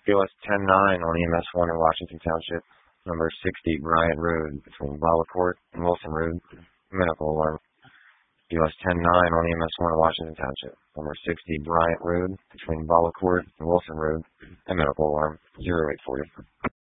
US 10-9 on EMS 1 in Washington Township. Number 60 Bryant Road between Wallacourt and Wilson Road. Medical alarm. US 10-9 on EMS 1 in Washington Township. Number 60 Bryant Road between Wallacourt and Wilson Road. Medical alarm. 0840.